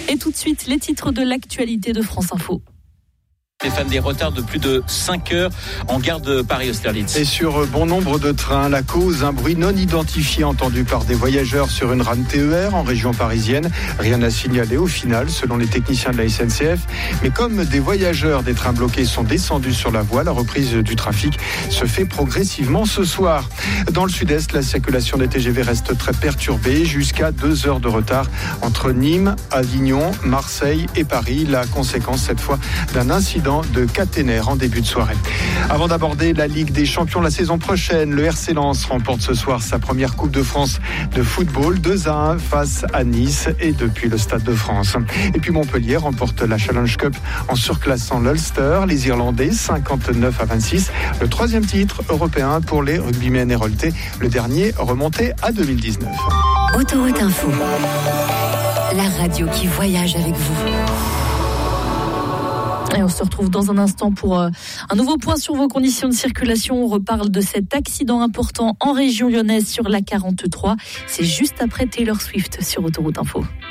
Et tout de suite, les titres de l'actualité de France Info. Stéphane, des retards de plus de 5 heures en gare de Paris-Austerlitz. Et sur bon nombre de trains, la cause, un bruit non identifié entendu par des voyageurs sur une rame TER en région parisienne. Rien à signaler au final, selon les techniciens de la SNCF. Mais comme des voyageurs des trains bloqués sont descendus sur la voie, la reprise du trafic se fait progressivement ce soir. Dans le sud-est, la circulation des TGV reste très perturbée, jusqu'à 2 heures de retard entre Nîmes, Avignon, Marseille et Paris. La conséquence cette fois d'un incident de caténaire en début de soirée. Avant d'aborder la Ligue des Champions la saison prochaine, le RC Lens remporte ce soir sa première Coupe de France de football, 2-1 face à Nice et depuis le Stade de France. Et puis Montpellier remporte la Challenge Cup en surclassant l'Ulster, les Irlandais 59-26. Le 3e titre européen pour les rugbymen héroltais, le dernier remonté à 2019. Autoroute Info, la radio qui voyage avec vous. Et on se retrouve dans un instant pour un nouveau point sur vos conditions de circulation. On reparle de cet accident important en région lyonnaise sur la 43. C'est juste après Taylor Swift sur Autoroute Info.